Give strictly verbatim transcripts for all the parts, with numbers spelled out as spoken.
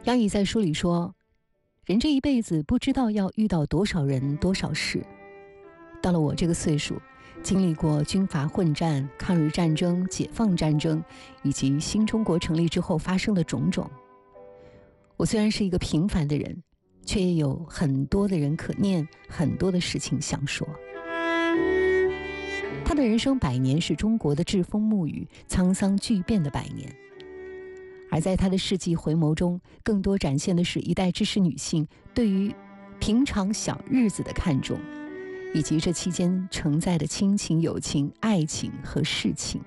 杨乙在书里说，人这一辈子不知道要遇到多少人多少事，到了我这个岁数，经历过军阀混战、抗日战争、解放战争以及新中国成立之后发生的种种，我虽然是一个平凡的人，却也有很多的人可念，很多的事情想说。他的人生百年是中国的栉风沐雨、沧桑巨变的百年，而在他的世纪回眸中，更多展现的是一代知识女性对于平常小日子的看重，以及这期间承载的亲情、友情、爱情和世情。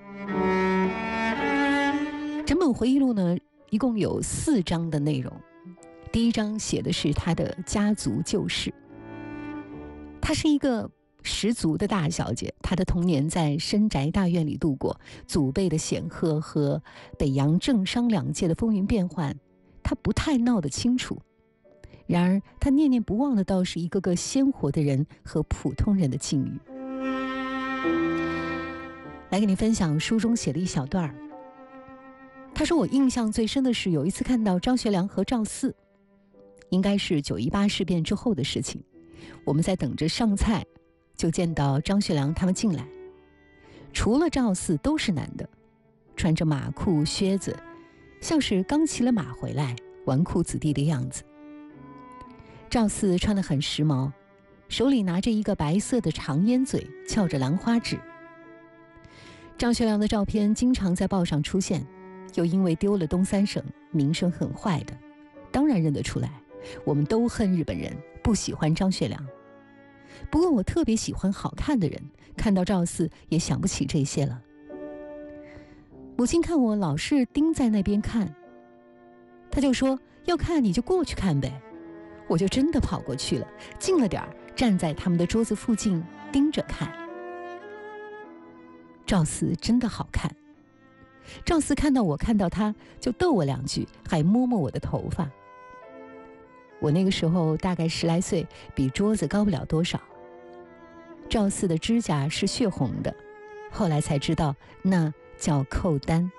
整本回忆录呢，一共有四章的内容。第一章写的是她的家族旧事。她是一个十足的大小姐，她的童年在深宅大院里度过，祖辈的显赫和北洋政商两界的风云变幻，她不太闹得清楚。然而她念念不忘的倒是一个个鲜活的人和普通人的境遇。来给你分享书中写的一小段儿。她说，我印象最深的是有一次看到张学良和赵四，应该是九一八事变之后的事情，我们在等着上菜，就见到张学良他们进来，除了赵四都是男的，穿着马裤靴子，像是刚骑了马回来，纨绔子弟的样子。赵四穿得很时髦，手里拿着一个白色的长烟嘴，翘着兰花指。张学良的照片经常在报上出现，又因为丢了东三省，名声很坏的，当然认得出来，我们都恨日本人，不喜欢张学良。不过我特别喜欢好看的人，看到赵四也想不起这些了。母亲看我老是盯在那边看，她就说，要看你就过去看呗。我就真的跑过去了，近了点儿，站在他们的桌子附近盯着看。赵四真的好看。赵四看到我看到他就逗我两句，还摸摸我的头发。我那个时候大概十来岁，比桌子高不了多少。赵四的指甲是血红的，后来才知道那叫扣丹。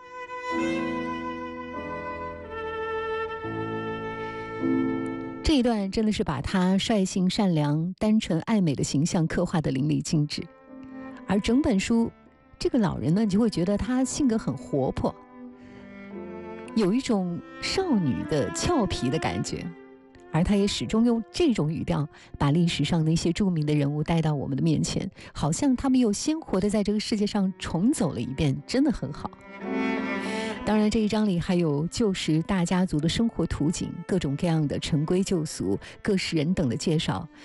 这一段真的是把他率性善良、单纯爱美的形象刻画得淋漓尽致。而整本书，这个老人呢，你就会觉得他性格很活泼，有一种少女的俏皮的感觉。而他也始终用这种语调把历史上那些著名的人物带到我们的面前，好像他们又鲜活地在这个世界上重走了一遍，真的很好。当然这一章里还有旧时大家族的生活图景，各种各样的陈规旧俗、各式人等的介绍，